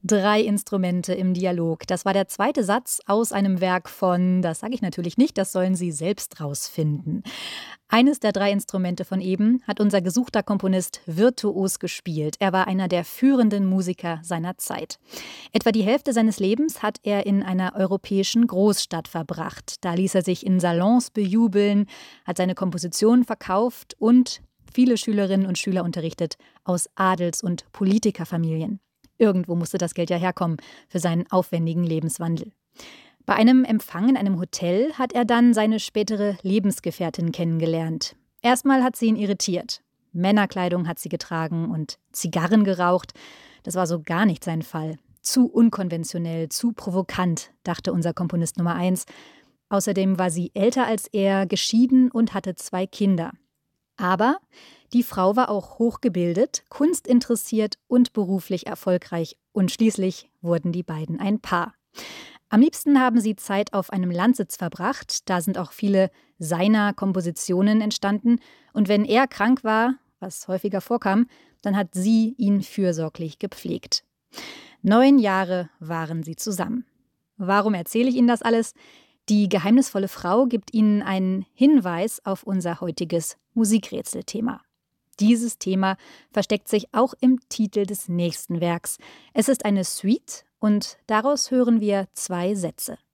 3 Instrumente im Dialog. Das war der zweite Satz aus einem Werk von, das sage ich natürlich nicht, das sollen Sie selbst rausfinden. Eines der 3 Instrumente von eben hat unser gesuchter Komponist virtuos gespielt. Er war einer der führenden Musiker seiner Zeit. Etwa die Hälfte seines Lebens hat er in einer europäischen Großstadt verbracht. Da ließ er sich in Salons bejubeln, hat seine Kompositionen verkauft und viele Schülerinnen und Schüler unterrichtet aus Adels- und Politikerfamilien. Irgendwo musste das Geld ja herkommen für seinen aufwendigen Lebenswandel. Bei einem Empfang in einem Hotel hat er dann seine spätere Lebensgefährtin kennengelernt. Erstmal hat sie ihn irritiert. Männerkleidung hat sie getragen und Zigarren geraucht. Das war so gar nicht sein Fall. Zu unkonventionell, zu provokant, dachte unser Komponist Nummer 1. Außerdem war sie älter als er, geschieden und hatte 2 Kinder. Aber die Frau war auch hochgebildet, kunstinteressiert und beruflich erfolgreich. Und schließlich wurden die beiden ein Paar. Am liebsten haben sie Zeit auf einem Landsitz verbracht. Da sind auch viele seiner Kompositionen entstanden. Und wenn er krank war, was häufiger vorkam, dann hat sie ihn fürsorglich gepflegt. 9 Jahre waren sie zusammen. Warum erzähle ich Ihnen das alles? Die geheimnisvolle Frau gibt Ihnen einen Hinweis auf unser heutiges Musikrätselthema. Dieses Thema versteckt sich auch im Titel des nächsten Werks. Es ist eine Suite und daraus hören wir 2 Sätze.